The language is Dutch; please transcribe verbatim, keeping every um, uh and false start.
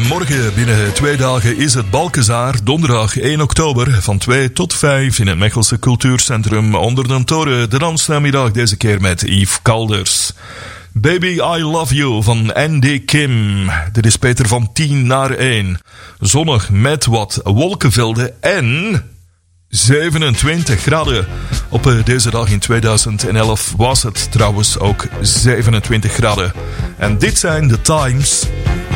morgen binnen twee dagen is het Balkezaar. Donderdag één oktober van twee tot vijf in het Mechelse Cultuurcentrum onder de toren. De dansnamiddag deze keer met Yves Kalders. Baby I Love You van Andy Kim. Dit is Peter van tien naar één. Zonnig met wat wolkenvelden en zevenentwintig graden. Op deze dag in tweeduizend elf was het trouwens ook zevenentwintig graden. En dit zijn de Times.